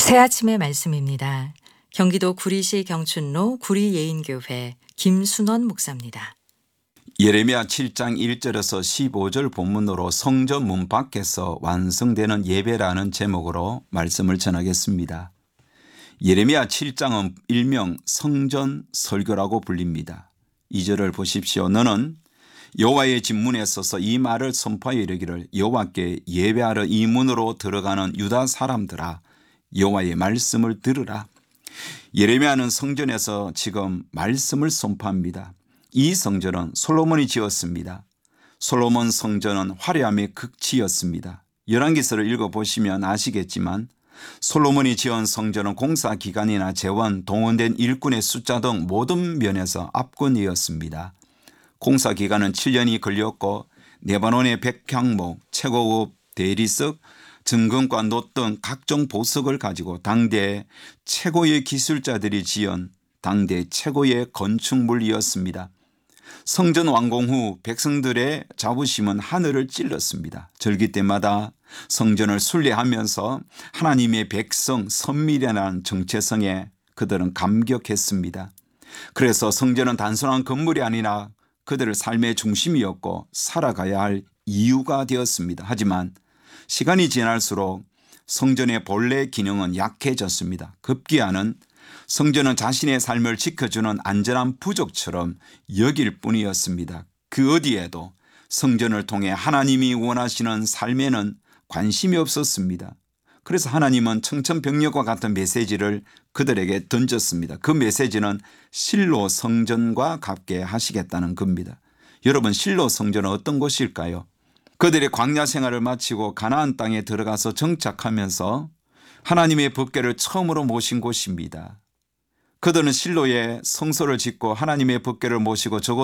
새 아침의 말씀입니다. 경기도 구리시 경춘로 구리예인교회 김순원 목사입니다. 예레미야 7장 1절에서 15절 본문으로 성전 문 밖에서 완성되는 예배라는 제목으로 말씀을 전하겠습니다. 예레미야 7장은 일명 성전 설교라고 불립니다. 2절을 보십시오. 너는 여호와의 집 문에 서서 이 말을 선포하여 이르기를 여호와께 예배하러 이 문으로 들어가는 유다 사람들아 여호와의 말씀을 들으라. 예레미야는 성전에서 지금 말씀을 선포합니다. 이 성전은 솔로몬이 지었습니다. 솔로몬 성전은 화려함의 극치였습니다. 열왕기서를 읽어보시면 아시겠지만 솔로몬이 지은 성전은 공사 기간이나 재원, 동원된 일꾼의 숫자 등 모든 면에서 압권이었습니다. 공사 기간은 7년이 걸렸고 레바논의 백향목, 최고급 대리석, 증금과 놋 등 각종 보석을 가지고 당대 최고의 기술자들이 지은 당대 최고의 건축물이었습니다. 성전 완공 후 백성들의 자부심은 하늘을 찔렀습니다. 절기 때마다 성전을 순례하면서 하나님의 백성 선밀이라는 정체성에 그들은 감격했습니다. 그래서 성전은 단순한 건물이 아니라 그들의 삶의 중심이었고 살아가야 할 이유가 되었습니다. 하지만 시간이 지날수록 성전의 본래 기능은 약해졌습니다. 급기야는 성전은 자신의 삶을 지켜주는 안전한 부족처럼 여길 뿐이었습니다. 그 어디에도 성전을 통해 하나님이 원하시는 삶에는 관심이 없었습니다. 그래서 하나님은 청천벽력과 같은 메시지를 그들에게 던졌습니다. 그 메시지는 실로 성전과 같게 하시겠다는 겁니다. 여러분, 실로 성전은 어떤 곳일까요? 그들의 광야 생활을 마치고 가나안 땅에 들어가서 정착하면서 하나님의 법궤를 처음으로 모신 곳입니다. 그들은 실로에 성소를 짓고 하나님의 법궤를 모시고 적어도